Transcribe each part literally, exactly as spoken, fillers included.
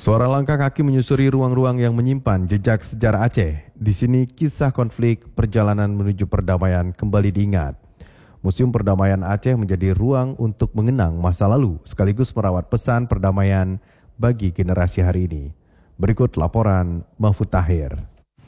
Suara langkah kaki menyusuri ruang-ruang yang menyimpan jejak sejarah Aceh. Di sini kisah konflik perjalanan menuju perdamaian kembali diingat. Museum Perdamaian Aceh menjadi ruang untuk mengenang masa lalu sekaligus merawat pesan perdamaian bagi generasi hari ini. Berikut laporan Mahfud Tahir.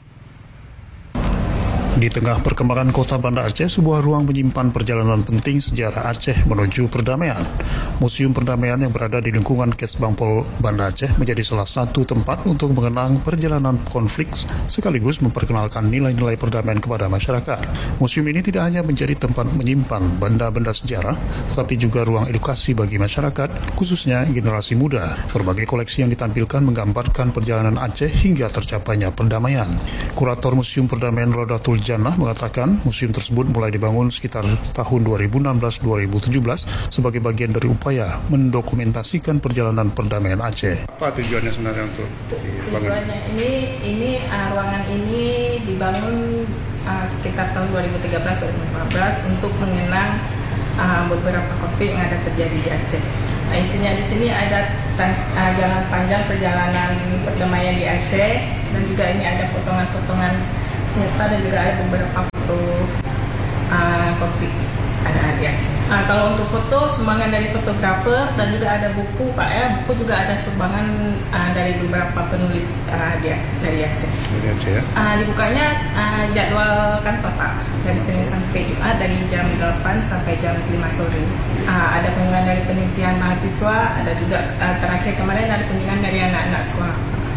Di tengah perkembangan kota Banda Aceh, sebuah ruang menyimpan perjalanan penting sejarah Aceh menuju perdamaian. Museum Perdamaian yang berada di lingkungan Kesbangpol Banda Aceh menjadi salah satu tempat untuk mengenang perjalanan konflik sekaligus memperkenalkan nilai-nilai perdamaian kepada masyarakat. Museum ini tidak hanya menjadi tempat menyimpan benda-benda sejarah, tetapi juga ruang edukasi bagi masyarakat, khususnya generasi muda. Berbagai koleksi yang ditampilkan menggambarkan perjalanan Aceh hingga tercapainya perdamaian. Kurator Museum Perdamaian Rodatul Jannah mengatakan museum tersebut mulai dibangun sekitar tahun dua ribu enam belas dua ribu tujuh belas sebagai bagian dari upaya mendokumentasikan perjalanan perdamaian Aceh. Apa tujuannya sebenarnya untuk dibangun? Tujuannya ini ini uh, ruangan ini dibangun uh, sekitar tahun dua ribu tiga belas dua ribu empat belas untuk mengenang uh, beberapa konflik yang ada terjadi di Aceh. Nah, isinya di sini ada trans, uh, jalan panjang perjalanan perdamaian di Aceh, dan juga ini ada potongan-potongan senjata dan juga ada beberapa foto uh, konflik ada di Aceh. Nah, kalau untuk foto sumbangan dari fotografer dan juga ada buku Pak ya, buku juga ada sumbangan uh, dari beberapa penulis uh, dia dari Aceh. Dari Aceh ya. Uh, dibukanya uh, jadwal kantor Pak dari Senin sampai Jumat dari jam delapan sampai jam lima sore. Uh, ada kunjungan dari penelitian mahasiswa, ada juga uh, terakhir kemarin ada kunjungan dari anak-anak sekolah.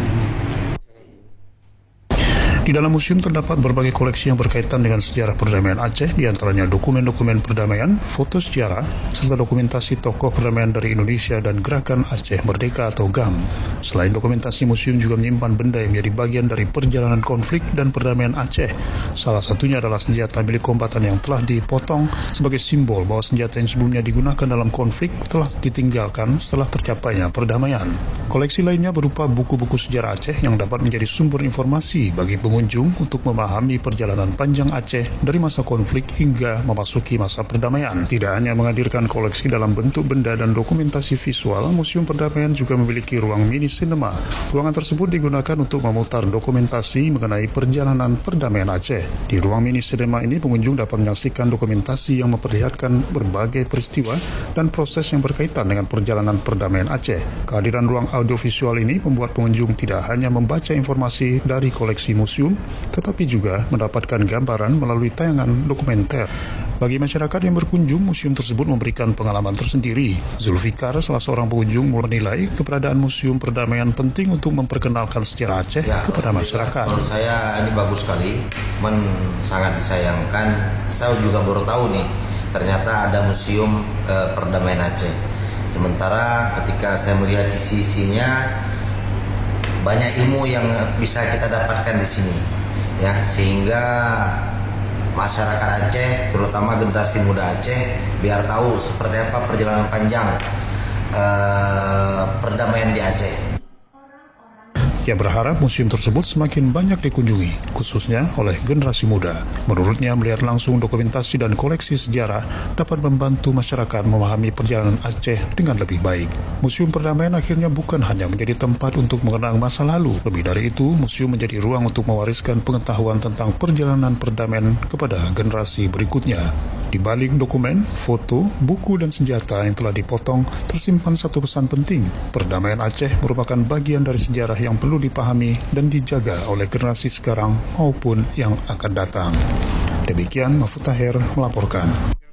Di dalam museum terdapat berbagai koleksi yang berkaitan dengan sejarah perdamaian Aceh, diantaranya dokumen-dokumen perdamaian, foto sejarah, serta dokumentasi tokoh perdamaian dari Indonesia dan Gerakan Aceh Merdeka atau G A M. Selain dokumentasi, museum juga menyimpan benda yang menjadi bagian dari perjalanan konflik dan perdamaian Aceh. Salah satunya adalah senjata milik kombatan yang telah dipotong sebagai simbol bahwa senjata yang sebelumnya digunakan dalam konflik telah ditinggalkan setelah tercapainya perdamaian. Koleksi lainnya berupa buku-buku sejarah Aceh yang dapat menjadi sumber informasi bagi pengunjung untuk memahami perjalanan panjang Aceh dari masa konflik hingga memasuki masa perdamaian. Tidak hanya menghadirkan koleksi dalam bentuk benda dan dokumentasi visual, Museum Perdamaian juga memiliki ruang mini cinema. Ruangan tersebut digunakan untuk memutar dokumentasi mengenai perjalanan perdamaian Aceh. Di ruang mini cinema ini, pengunjung dapat menyaksikan dokumentasi yang memperlihatkan berbagai peristiwa dan proses yang berkaitan dengan perjalanan perdamaian Aceh. Kehadiran ruang audiovisual ini membuat pengunjung tidak hanya membaca informasi dari koleksi museum, tetapi juga mendapatkan gambaran melalui tayangan dokumenter. Bagi masyarakat yang berkunjung, museum tersebut memberikan pengalaman tersendiri. Zulfikar, salah seorang pengunjung, menilai keberadaan Museum Perdamaian penting untuk memperkenalkan sejarah Aceh ya, kepada masyarakat. Menurut saya ini bagus sekali, cuman sangat disayangkan. Saya juga baru tahu nih, ternyata ada Museum eh, Perdamaian Aceh. Sementara ketika saya melihat isi-isinya, banyak ilmu yang bisa kita dapatkan di sini, ya, sehingga masyarakat Aceh, terutama generasi muda Aceh, biar tahu seperti apa perjalanan panjang uh, perdamaian di Aceh. Ia berharap museum tersebut semakin banyak dikunjungi, khususnya oleh generasi muda. Menurutnya, melihat langsung dokumentasi dan koleksi sejarah dapat membantu masyarakat memahami perjalanan Aceh dengan lebih baik. Museum Perdamaian akhirnya bukan hanya menjadi tempat untuk mengenang masa lalu. Lebih dari itu, museum menjadi ruang untuk mewariskan pengetahuan tentang perjalanan perdamaian kepada generasi berikutnya. Di balik dokumen, foto, buku, dan senjata yang telah dipotong, tersimpan satu pesan penting. Perdamaian Aceh merupakan bagian dari sejarah yang perlu dipahami dan dijaga oleh generasi sekarang maupun yang akan datang. Demikian Mahfud Tahir melaporkan.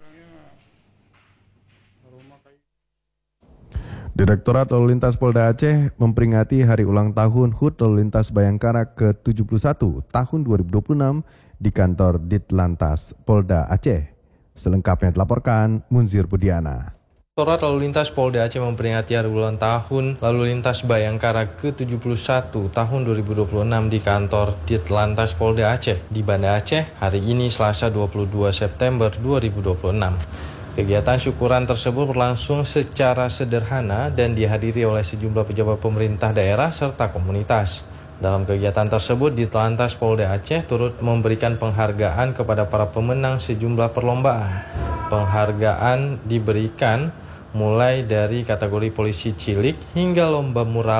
Direktorat Lalu Lintas Polda Aceh memperingati hari ulang tahun H U T Lalu Lintas Bayangkara ke tujuh puluh satu tahun dua ribu dua puluh enam di kantor Ditlantas Polda Aceh. Selengkapnya dilaporkan Munzir Budiana. Direktorat Lalu Lintas Polda Aceh memperingati hari ulang tahun Lalu Lintas Bayangkara ke tujuh puluh satu tahun dua ribu dua puluh enam di kantor Ditlantas Polda Aceh di Banda Aceh hari ini Selasa dua puluh dua September dua ribu dua puluh enam. Kegiatan syukuran tersebut berlangsung secara sederhana dan dihadiri oleh sejumlah pejabat pemerintah daerah serta komunitas. Dalam kegiatan tersebut, Ditlantas Polda Aceh turut memberikan penghargaan kepada para pemenang sejumlah perlombaan. Penghargaan diberikan mulai dari kategori polisi cilik hingga lomba mural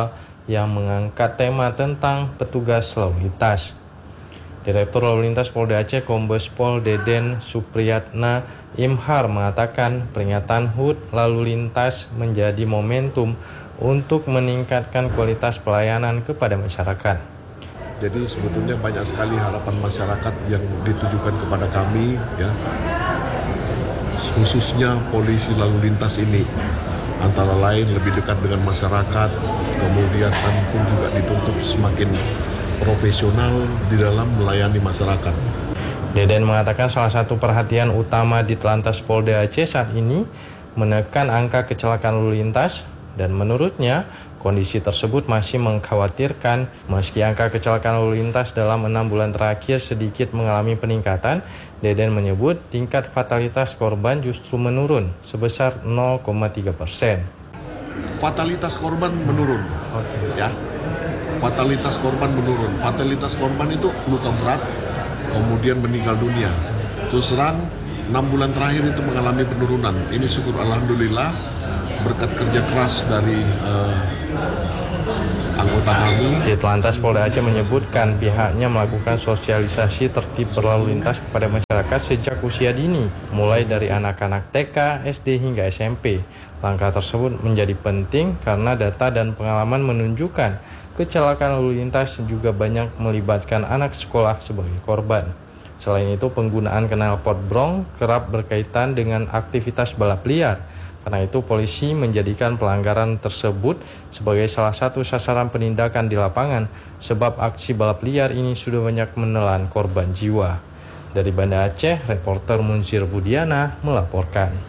yang mengangkat tema tentang petugas lalu lintas. Direktur Lalu Lintas Polda Aceh Kombes Pol Deden Supriyatna Imhar mengatakan peringatan H U T lalu lintas menjadi momentum untuk meningkatkan kualitas pelayanan kepada masyarakat. Jadi sebetulnya banyak sekali harapan masyarakat yang ditujukan kepada kami, ya, khususnya polisi lalu lintas ini, antara lain lebih dekat dengan masyarakat, kemudian kami pun juga dituntut semakin profesional di dalam melayani masyarakat. Deden mengatakan salah satu perhatian utama di Telantas Polda Aceh saat ini menekan angka kecelakaan lalu lintas, dan menurutnya kondisi tersebut masih mengkhawatirkan. Meski angka kecelakaan lalu lintas dalam enam bulan terakhir sedikit mengalami peningkatan, Deden menyebut tingkat fatalitas korban justru menurun sebesar nol koma tiga persen. Fatalitas korban menurun, Oke. ya. Fatalitas korban menurun. Fatalitas korban itu luka berat, kemudian meninggal dunia. Terus terang enam bulan terakhir itu mengalami penurunan. Ini syukur alhamdulillah berkat kerja keras dari uh, anggota kami. Di Telantas Polda Aceh menyebutkan pihaknya melakukan sosialisasi tertib berlalu lintas kepada masyarakat sejak usia dini, mulai dari anak-anak T K, S D hingga S M P. Langkah tersebut menjadi penting karena data dan pengalaman menunjukkan kecelakaan lalu lintas juga banyak melibatkan anak sekolah sebagai korban. Selain itu, penggunaan knalpot brong kerap berkaitan dengan aktivitas balap liar. Karena itu, polisi menjadikan pelanggaran tersebut sebagai salah satu sasaran penindakan di lapangan, sebab aksi balap liar ini sudah banyak menelan korban jiwa. Dari Banda Aceh, reporter Munzir Budiana melaporkan.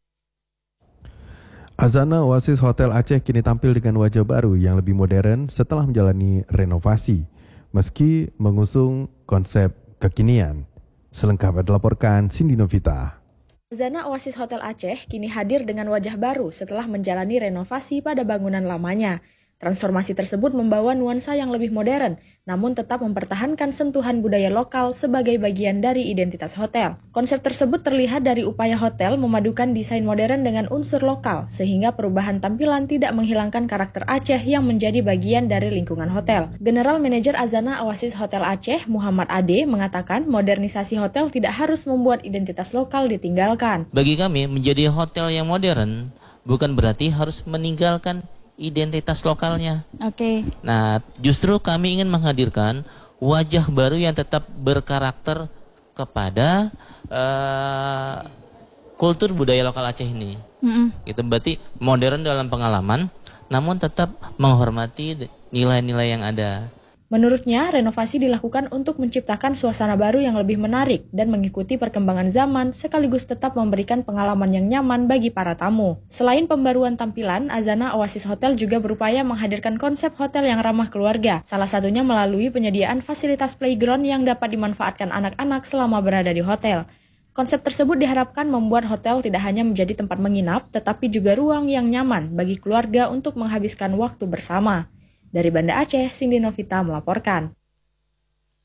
Azana Oasis Hotel Aceh kini tampil dengan wajah baru yang lebih modern setelah menjalani renovasi, meski mengusung konsep kekinian. Selengkapnya dilaporkan Cindy Novita. Azana Oasis Hotel Aceh kini hadir dengan wajah baru setelah menjalani renovasi pada bangunan lamanya. Transformasi tersebut membawa nuansa yang lebih modern, namun tetap mempertahankan sentuhan budaya lokal sebagai bagian dari identitas hotel. Konsep tersebut terlihat dari upaya hotel memadukan desain modern dengan unsur lokal, sehingga perubahan tampilan tidak menghilangkan karakter Aceh yang menjadi bagian dari lingkungan hotel. General Manager Azana Oasis Hotel Aceh, Muhammad Ade, mengatakan modernisasi hotel tidak harus membuat identitas lokal ditinggalkan. Bagi kami, menjadi hotel yang modern bukan berarti harus meninggalkan identitas lokalnya. Oke. Okay. Nah, justru kami ingin menghadirkan wajah baru yang tetap berkarakter kepada uh, kultur budaya lokal Aceh ini. Mm-hmm. Itu berarti modern dalam pengalaman, namun tetap menghormati nilai-nilai yang ada. Menurutnya, renovasi dilakukan untuk menciptakan suasana baru yang lebih menarik dan mengikuti perkembangan zaman sekaligus tetap memberikan pengalaman yang nyaman bagi para tamu. Selain pembaruan tampilan, Azana Oasis Hotel juga berupaya menghadirkan konsep hotel yang ramah keluarga, salah satunya melalui penyediaan fasilitas playground yang dapat dimanfaatkan anak-anak selama berada di hotel. Konsep tersebut diharapkan membuat hotel tidak hanya menjadi tempat menginap, tetapi juga ruang yang nyaman bagi keluarga untuk menghabiskan waktu bersama. Dari Banda Aceh, Cindy Novita melaporkan.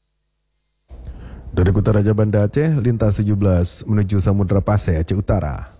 Dari Kota Raja Banda Aceh, lintas tujuh belas menuju Samudra Pasai, Aceh Utara.